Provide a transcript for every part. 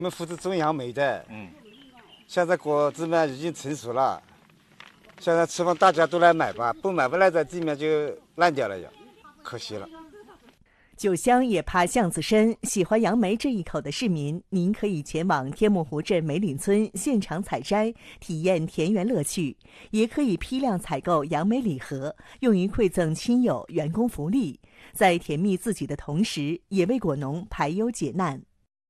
我们负责种杨梅的，现在果子嘛已经成熟了，现在期望大家都来买吧，不买不来在地面就烂掉了呀，可惜了。 酒香也怕巷子深，喜欢杨梅这一口的市民，您可以前往天目湖镇梅岭村现场采摘，体验田园乐趣；也可以批量采购杨梅礼盒，用于馈赠亲友、员工福利，在甜蜜自己的同时，也为果农排忧解难。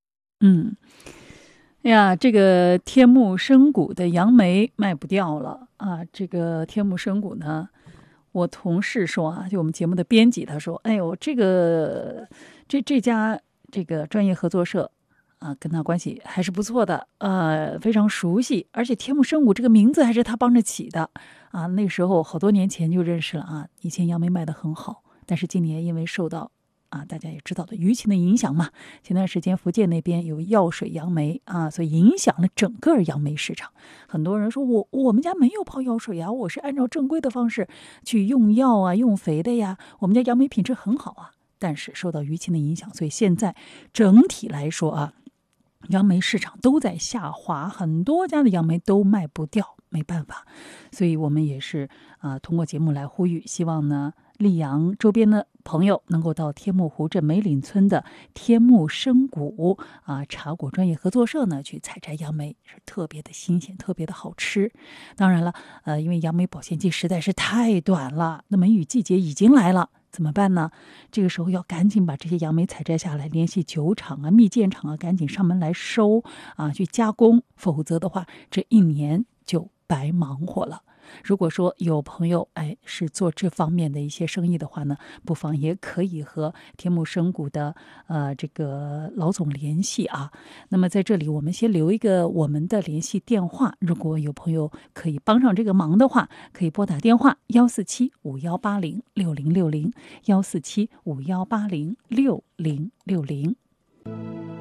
哎呀，这个天目深谷的杨梅卖不掉了啊！这个天目深谷呢，我同事说啊，就我们节目的编辑他说，哎呦，这家这个专业合作社啊，跟他关系还是不错的，非常熟悉，而且天目深谷这个名字还是他帮着起的啊。那时候好多年前就认识了啊，以前杨梅卖得很好，但是今年因为受到大家也知道的舆情的影响嘛，前段时间福建那边有药水杨梅啊，所以影响了整个杨梅市场。很多人说我们家没有泡药水呀，我是按照正规的方式去用药啊、用肥的呀，我们家杨梅品质很好啊。但是受到舆情的影响，所以现在整体来说啊，杨梅市场都在下滑，很多家的杨梅都卖不掉，没办法。所以我们也是通过节目来呼吁，希望呢溧阳周边的朋友能够到天目湖镇梅岭村的天目深谷茶果专业合作社呢去采摘杨梅，是特别的新鲜，特别的好吃。当然了，因为杨梅保鲜期实在是太短了，那梅雨季节已经来了，怎么办呢？这个时候要赶紧把这些杨梅采摘下来，联系酒厂蜜饯厂赶紧上门来收去加工，否则的话这一年就白忙活了。如果说有朋友是做这方面的一些生意的话呢，不妨也可以和天目深谷的这个老总联系啊。那么在这里我们先留一个我们的联系电话，如果有朋友可以帮上这个忙的话，可以拨打电话14751806060 14751806060。